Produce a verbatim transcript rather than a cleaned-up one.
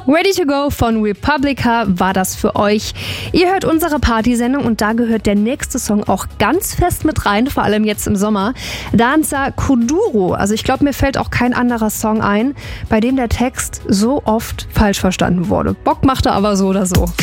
Ready to Go von Republica war das für euch. Ihr hört unsere Partysendung und da gehört der nächste Song auch ganz fest mit rein, vor allem jetzt im Sommer. Danza Kuduro. Also ich glaube, mir fällt auch kein anderer Song ein, bei dem der Text so oft falsch verstanden wurde. Bock macht er aber so oder so.